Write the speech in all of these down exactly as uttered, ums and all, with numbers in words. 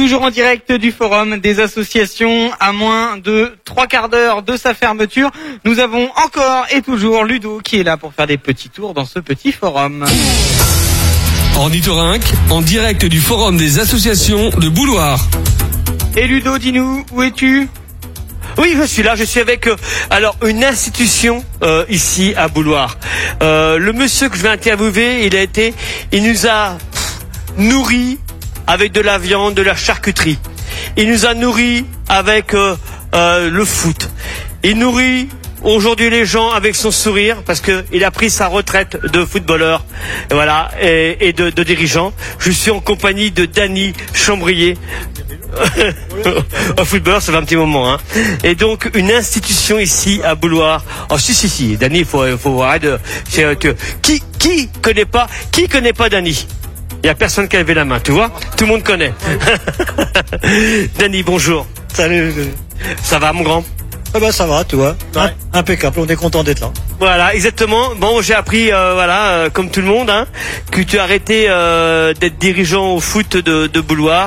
toujours en direct du forum des associations à moins de trois quarts d'heure de sa fermeture. Nous avons encore et toujours Ludo qui est là pour faire des petits tours dans ce petit forum. Ornithorynque, en direct du forum des associations de Bouloir. Et Ludo, dis-nous, où es-tu ? Oui, je suis là, je suis avec euh, alors une institution euh, ici à Bouloir. Euh, le monsieur que je vais interviewer, il a été, il nous a nourris avec de la viande, de la charcuterie. Il nous a nourris avec euh, euh, le foot. Il nourrit aujourd'hui les gens avec son sourire parce que il a pris sa retraite de footballeur, et voilà, et, et de, de dirigeant. Je suis en compagnie de Dany Chambrier. Au footballeur, ça fait un petit moment, hein. Et donc une institution ici à Bouloir. Oh si si si, Dany, il faut faut arrêter de. C'est, que, qui qui connaît pas qui connaît pas Dany? Il y a personne qui a levé la main, tu vois? Tout le monde connaît. Dany, bonjour. Salut. Ça va, mon grand? Eh ben ça va, tu vois. Ouais. Impeccable, on est content d'être là. Voilà, exactement. Bon, j'ai appris, euh, voilà, euh, comme tout le monde, hein, que tu as arrêté euh, d'être dirigeant au foot de, de Bouloir.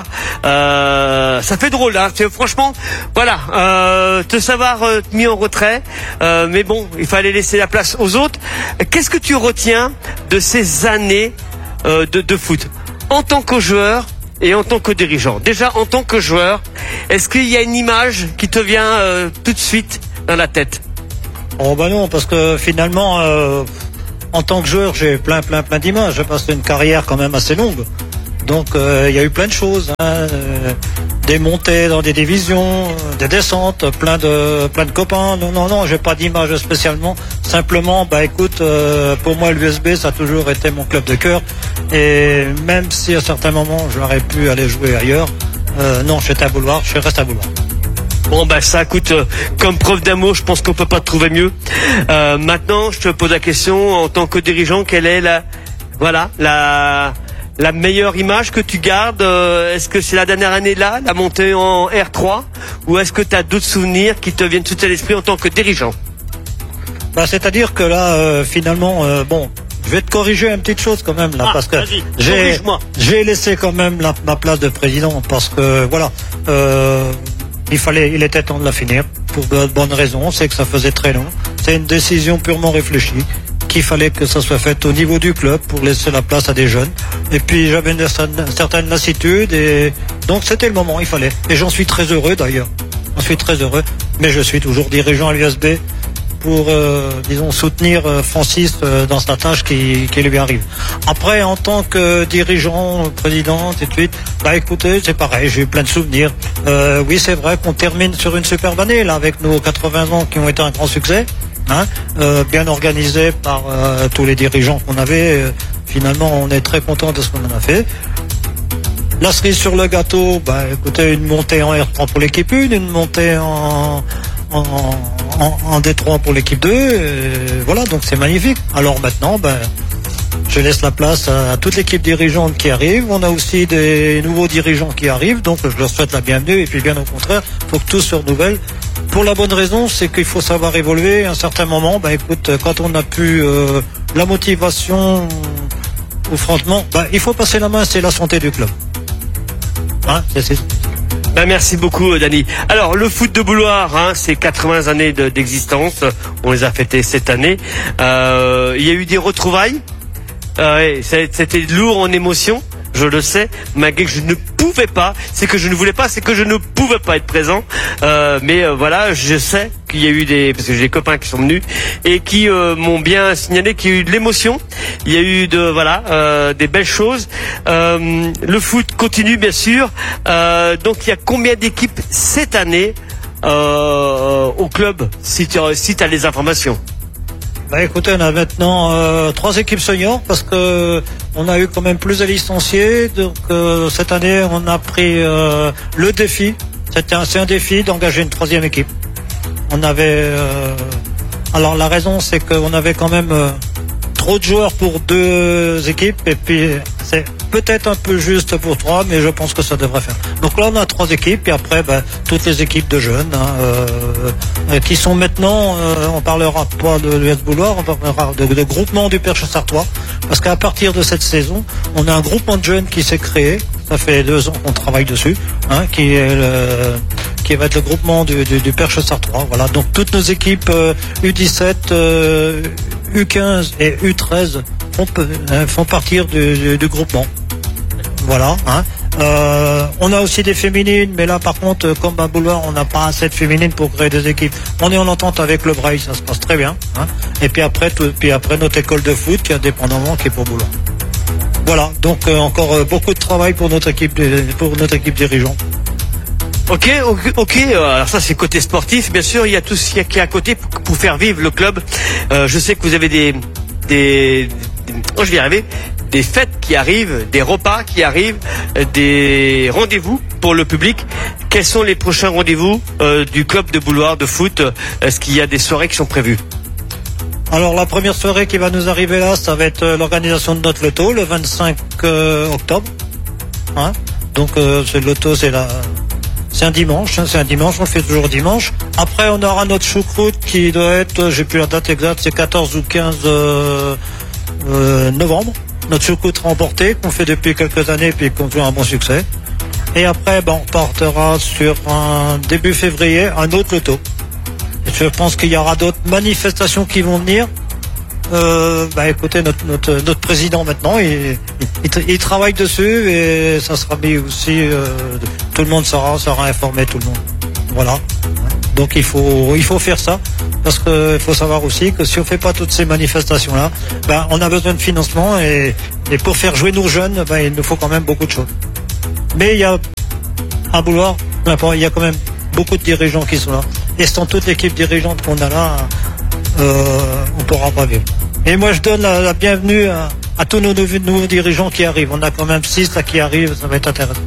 Euh, ça fait drôle, hein. C'est, franchement, voilà, euh, te savoir euh, mis en retrait, euh, mais bon, il fallait laisser la place aux autres. Qu'est-ce que tu retiens de ces années euh, de, de foot en tant que joueur et en tant que dirigeant? Déjà, en tant que joueur, est-ce qu'il y a une image qui te vient euh, tout de suite dans la tête? Oh bah non, parce que finalement, euh, en tant que joueur, j'ai plein, plein, plein d'images. J'ai passé une carrière quand même assez longue. Donc, il euh, y a eu plein de choses. Hein, euh, des montées dans des divisions, des descentes, plein de, plein de copains. Non, non, non, j'ai pas d'image spécialement. Simplement, bah écoute, euh, pour moi, l'U S B, ça a toujours été mon club de cœur. Et même si à certains moments, j'aurais pu aller jouer ailleurs, euh, non, j'étais à Bouloir, je reste à Bouloir. Bon bah ça coûte euh, comme preuve d'amour, je pense qu'on peut pas trouver mieux. Euh, maintenant, je te pose la question en tant que dirigeant, quelle est la voilà la la meilleure image que tu gardes? euh, Est-ce que c'est la dernière année là, la montée en R trois, ou est-ce que tu as d'autres souvenirs qui te viennent tout à l'esprit en tant que dirigeant? Bah c'est-à-dire que là, euh, finalement, euh, bon. Je vais te corriger une petite chose quand même là, ah, parce que j'ai, j'ai laissé quand même la, ma place de président parce que voilà, euh, il fallait, il était temps de la finir pour de bonnes raisons. C'est que ça faisait très long. C'est une décision purement réfléchie qu'il fallait que ça soit fait au niveau du club pour laisser la place à des jeunes. Et puis j'avais une, une certaine lassitude et donc c'était le moment, il fallait. Et j'en suis très heureux d'ailleurs. J'en suis très heureux. Mais je suis toujours dirigeant à l'U S B. Pour, euh, disons, soutenir euh, Francis euh, dans sa tâche qui, qui lui arrive. Après, en tant que dirigeant, président, et tout de suite, bah écoutez, c'est pareil, j'ai eu plein de souvenirs. Euh, oui, c'est vrai qu'on termine sur une superbe année, là, avec nos quatre-vingts ans qui ont été un grand succès, hein, euh, bien organisé par euh, tous les dirigeants qu'on avait. Euh, finalement, on est très content de ce qu'on en a fait. La cerise sur le gâteau, bah écoutez, une montée en R trois pour l'équipe un, une montée en... En, en, en D trois pour l'équipe deux, et voilà, donc c'est magnifique. Alors maintenant, ben, je laisse la place à, à toute l'équipe dirigeante qui arrive. On a aussi des nouveaux dirigeants qui arrivent, donc je leur souhaite la bienvenue. Et puis bien au contraire, il faut que tout se renouvelle. Pour la bonne raison, c'est qu'il faut savoir évoluer. À un certain moment, ben écoute, quand on n'a plus euh, la motivation ou franchement, ben, il faut passer la main. C'est la santé du club. Hein, c'est, c'est... Ben merci beaucoup, Dany. Alors, le foot de Bouloir, hein, c'est quatre-vingts années de, d'existence. On les a fêtées cette année. Euh, il y a eu des retrouvailles. Euh, ouais, c'était lourd en émotion, je le sais. Malgré que je ne pouvais pas, c'est que je ne voulais pas, c'est que je ne pouvais pas être présent. Euh, mais euh, voilà, je sais qu'il y a eu des, parce que j'ai des copains qui sont venus et qui euh, m'ont bien signalé qu'il y a eu de l'émotion. Il y a eu de voilà euh, des belles choses. Euh, le foot continue bien sûr. Euh, donc il y a combien d'équipes cette année euh, au club, si tu si as les informations? Bah écoutez, on a maintenant euh, trois équipes seniors parce que on a eu quand même plus de licenciés. Donc euh, cette année, on a pris euh, le défi. C'est un, c'est un défi d'engager une troisième équipe. On avait euh, alors la raison, c'est qu'on avait quand même euh, trop de joueurs pour deux équipes et puis c'est peut-être un peu juste pour trois, mais je pense que ça devrait faire. Donc là, on a trois équipes, puis après, ben, toutes les équipes de jeunes, hein, euh, qui sont maintenant, euh, on parlera pas de l'U S Bouloir, on parlera de, de groupement du Perche Sartois, parce qu'à partir de cette saison, on a un groupement de jeunes qui s'est créé. Ça fait deux ans qu'on travaille dessus, hein, qui est le, qui va être le groupement du, du, du Perche Sartois. Voilà. Donc toutes nos équipes euh, U dix-sept, euh, U quinze et U treize font, euh, font partir du, du, du groupement. Voilà. Hein. Euh, on a aussi des féminines, mais là par contre, comme à Bouloir, on n'a pas assez de féminines pour créer des équipes. On est en entente avec le Braille, ça se passe très bien. Hein. Et puis après, tout, puis après notre école de foot, qui est indépendamment, qui est pour Bouloir. Voilà, donc euh, encore euh, beaucoup de travail pour notre équipe, de, pour notre équipe dirigeante. Ok, ok, ok. Alors ça c'est côté sportif, bien sûr. Il y a tout ce qui est à côté pour, pour faire vivre le club. Euh, je sais que vous avez des, des, des oh, je vais y arriver, des fêtes qui arrivent, des repas qui arrivent, des rendez-vous pour le public. Quels sont les prochains rendez-vous euh, du club de Bouloir de foot? Est-ce qu'il y a des soirées qui sont prévues? Alors la première soirée qui va nous arriver là, ça va être euh, l'organisation de notre loto le vingt-cinq euh, octobre. Hein, donc euh, c'est le loto, c'est la, c'est un dimanche, hein, c'est un dimanche, on le fait toujours dimanche. Après on aura notre choucroute qui doit être, j'ai plus la date exacte, c'est quatorze ou quinze euh, euh, novembre. Notre choucroute remportée qu'on fait depuis quelques années puis qu'on fait un bon succès. Et après ben, on partira sur un début février un autre loto. Je pense qu'il y aura d'autres manifestations qui vont venir. Euh, bah écoutez, notre, notre, notre président maintenant, il, il, il travaille dessus et ça sera mis aussi. Euh, tout le monde sera, sera informé, tout le monde. Voilà. Donc il faut, il faut faire ça parce qu'il faut savoir aussi que si on fait pas toutes ces manifestations-là, bah, on a besoin de financement et, et pour faire jouer nos jeunes, bah, il nous faut quand même beaucoup de choses. Mais il y a à Bouloir, il y a quand même beaucoup de dirigeants qui sont là. Et sans toute l'équipe dirigeante qu'on a là, euh, on pourra pas vivre. Et moi, je donne la, la bienvenue à, à tous nos nouveaux, nouveaux dirigeants qui arrivent. On a quand même six là qui arrivent, ça va être intéressant.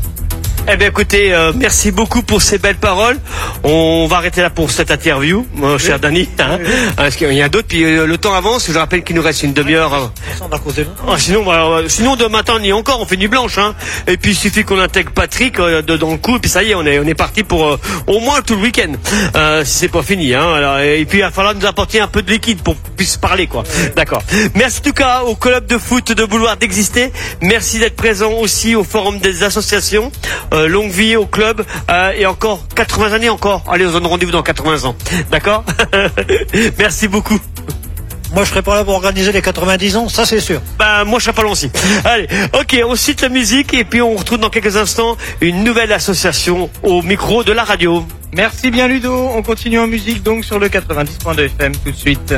Eh bien, écoutez, euh, merci beaucoup pour ces belles paroles. On va arrêter là pour cette interview, mon cher oui. Dany. Hein, oui, oui. Parce qu'il y a d'autres, puis euh, le temps avance. Je rappelle qu'il nous reste une demi-heure. Hein. On va causer ah, sinon, bah, sinon, demain matin, on y est encore, on fait nuit blanche. Hein. Et puis, il suffit qu'on intègre Patrick euh, de, dans le coup, et puis ça y est, on est, on est parti pour euh, au moins tout le week-end. Euh, si c'est pas fini. Hein. Alors, et puis, il va falloir nous apporter un peu de liquide pour qu'on puisse parler, quoi. Oui. D'accord. Merci en tout cas au club de foot de Bouloir d'exister. Merci d'être présent aussi au forum des associations. Euh, longue vie au club euh, et encore quatre-vingts années encore. Allez, on se donne rendez-vous dans quatre-vingts ans. D'accord. Merci beaucoup. Moi, je serais pas là pour organiser les quatre-vingt-dix ans, ça c'est sûr. Bah, moi, je serais pas loin aussi. Allez, ok, on cite la musique et puis on retrouve dans quelques instants une nouvelle association au micro de la radio. Merci bien Ludo. On continue en musique donc sur le quatre-vingt-dix point deux F M tout de suite.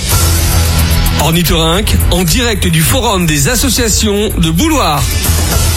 Ornithorynque, en direct du forum des associations de Bouloir.